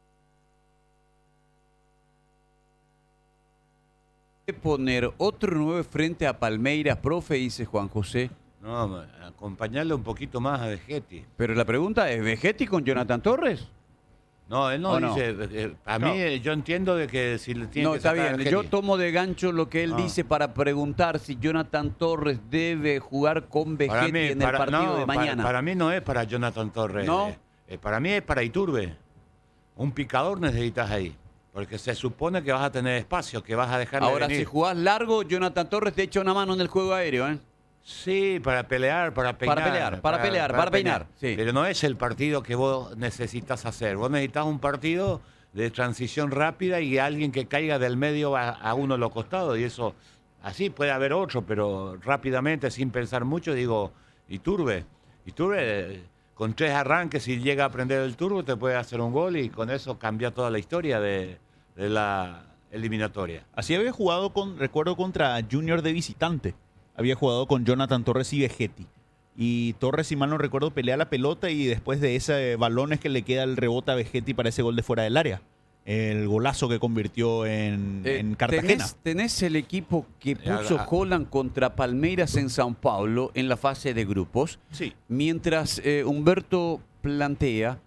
Poner otro nueve frente a Palmeiras, profe, dice Juan José. No, acompañarle un poquito más a Vegetti. Pero la pregunta es, ¿Vegetti con Jonathan Torres? No, él no ¿O no? dice, eh, a No. mí eh, yo entiendo de que si le tiene No, que está sacar a bien. Vegetti. Yo tomo de gancho lo que él No. dice para preguntar si Jonathan Torres debe jugar con Para Vegetti mí, en el para- partido no, de para- mañana. Para, mí no es para Jonathan Torres. ¿No? eh, eh, para mí es para Iturbe. Un picador necesitas ahí. Porque se supone que vas a tener espacio, que vas a dejar Ahora, venir. si jugás largo, Jonathan Torres te echa una mano en el juego aéreo, ¿eh? Sí, para pelear, para peinar. Para pelear, para pelear, para peinar, sí. Pero no es el partido que vos necesitas hacer. Vos necesitas un partido de transición rápida y alguien que caiga del medio a, a uno de los costados. Y eso, así puede haber otro, pero rápidamente, sin pensar mucho, digo, Iturbe. Iturbe, eh, con tres arranques, si llega a prender el turbo, te puede hacer un gol y con eso cambia toda la historia de, de la eliminatoria. Así había jugado, con recuerdo, contra Junior de visitante. Había jugado con Jonathan Torres y Vegetti. Y Torres, si mal no recuerdo, pelea la pelota y después de ese balón es que le queda el rebote a Vegetti para ese gol de fuera del área. El golazo que convirtió en, Eh, en Cartagena. Tenés, tenés el equipo que puso Ah, ah. Holland contra Palmeiras en Sao Paulo en la fase de grupos. Sí. Mientras eh, Humberto plantea,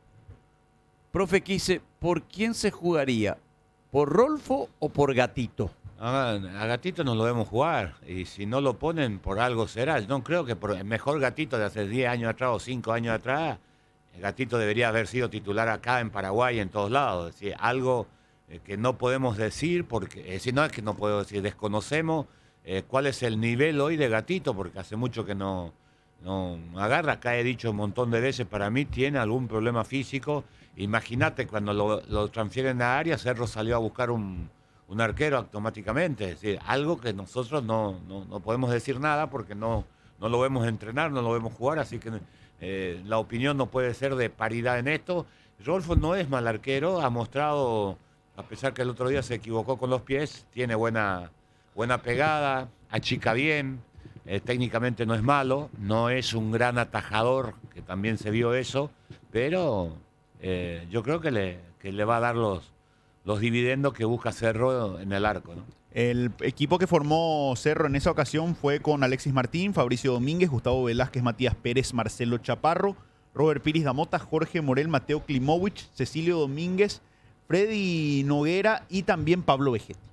profe Quise, ¿por quién se jugaría? ¿Por Rolfo o por Gatito? A, a Gatito no lo debemos jugar. Y si no lo ponen, por algo será. Yo no creo que por el mejor Gatito de hace diez años atrás o cinco años atrás, el Gatito debería haber sido titular acá en Paraguay, en todos lados. Es decir, algo eh, que no podemos decir, porque, es decir, no es que no puedo decir, desconocemos eh, cuál es el nivel hoy de Gatito, porque hace mucho que no, no agarra. Acá he dicho un montón de veces, para mí tiene algún problema físico. Imagínate cuando lo, lo transfieren a área, Cerro salió a buscar un, un arquero automáticamente. Es decir, algo que nosotros no, no, no podemos decir nada porque no, no lo vemos entrenar, no lo vemos jugar, así que eh, la opinión no puede ser de paridad en esto. Rolfo no es mal arquero, ha mostrado, a pesar que el otro día se equivocó con los pies, tiene buena, buena pegada, achica bien, eh, técnicamente no es malo, no es un gran atajador, que también se vio eso, pero eh, yo creo que le, que le va a dar los, los dividendos que busca Cerro en el arco, ¿no? El equipo que formó Cerro en esa ocasión fue con Alexis Martín, Fabricio Domínguez, Gustavo Velázquez, Matías Pérez, Marcelo Chaparro, Robert Piris Damota, Jorge Morel, Mateo Klimovich, Cecilio Domínguez, Freddy Noguera y también Pablo Vegetti.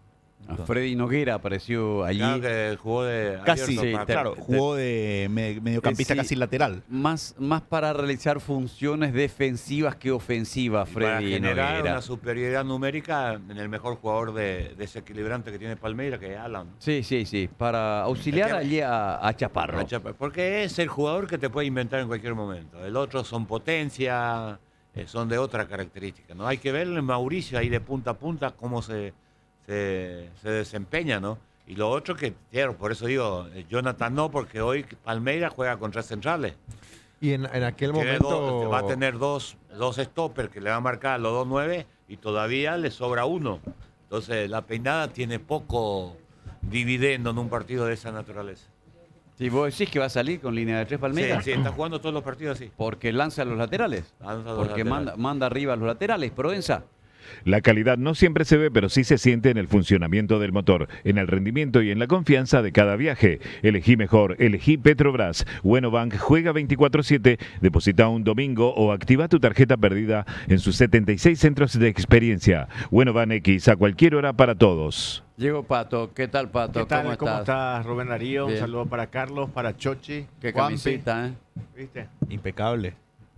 Freddy Noguera apareció allí. Claro que jugó de Casi, abierto, sí, para- claro, jugó de me- mediocampista Eh, sí. casi lateral. Más, más para realizar funciones defensivas que ofensivas, y para Freddy generar Noguera. una superioridad numérica en el mejor jugador de, desequilibrante que tiene Palmeiras, que es Alan. Sí, sí, sí. Para auxiliar Es que- allí a, a Chaparro. La chapa, porque es el jugador que te puede inventar en cualquier momento. El otro son potencia, eh, son de otra característica, ¿no? Hay que ver en Mauricio ahí de punta a punta cómo se, se, se desempeña, ¿no? Y lo otro que, claro, por eso digo, eh, Jonathan no, porque hoy Palmeiras juega con tres centrales. Y en, en aquel Tiene momento... dos- va a tener dos, dos stoppers que le va a marcar a los dos nueve y todavía le sobra uno. Entonces la peinada tiene poco dividendo en un partido de esa naturaleza. Si vos decís que va a salir con línea de tres Sí, Palmeiras. sí, está jugando todos los partidos así. Porque lanza a los laterales. Lanza a los Porque laterales. manda, manda arriba a los laterales. Provenza. La calidad no siempre se ve, pero sí se siente en el funcionamiento del motor, en el rendimiento y en la confianza de cada viaje. Elegí mejor, elegí Petrobras. Buenobank juega veinticuatro siete, deposita un domingo o activa tu tarjeta perdida en sus setenta y seis centros de experiencia. Buenobank X a cualquier hora para todos. Llegó Pato. ¿Qué tal, Pato? ¿Qué tal? ¿Cómo ¿Cómo estás? estás, Rubén Darío? Bien. Un saludo para Carlos, para Chochi. Qué Juanpi. camiseta, ¿eh? ¿Viste? Impecable.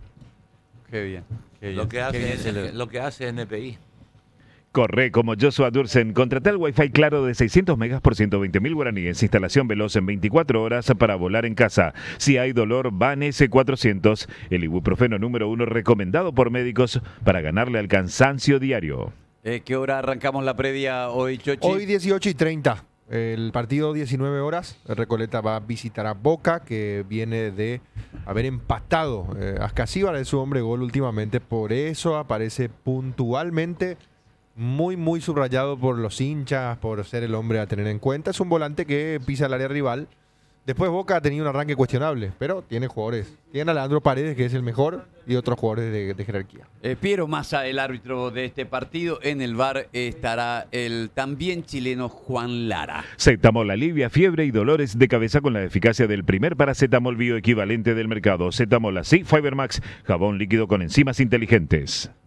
Qué bien. Qué bien. Lo que Qué hace, bien se le- lo que hace N P I. Corre como Joshua Dursen. Contrata el Wi-Fi claro de seiscientos megas por ciento veinte mil guaraníes. Instalación veloz en veinticuatro horas para volar en casa. Si hay dolor, Van S cuatrocientos. El ibuprofeno número uno recomendado por médicos para ganarle al cansancio diario. Eh, ¿Qué hora arrancamos la previa hoy, Chochi? Hoy dieciocho y treinta. El partido diecinueve horas. El Recoleta va a visitar a Boca, que viene de haber empatado. Eh, Ascasíbar es su hombre gol últimamente. Por eso aparece puntualmente muy, muy subrayado por los hinchas, por ser el hombre a tener en cuenta. Es un volante que pisa el área rival. Después Boca ha tenido un arranque cuestionable, pero tiene jugadores. Tiene a Leandro Paredes, que es el mejor, y otros jugadores de, de jerarquía. Eh, Piero Massa, el árbitro de este partido. En el V A R estará el también chileno Juan Lara. Zetamol alivia fiebre y dolores de cabeza con la eficacia del primer paracetamol bioequivalente del mercado. Zetamol así, Fibermax, jabón líquido con enzimas inteligentes.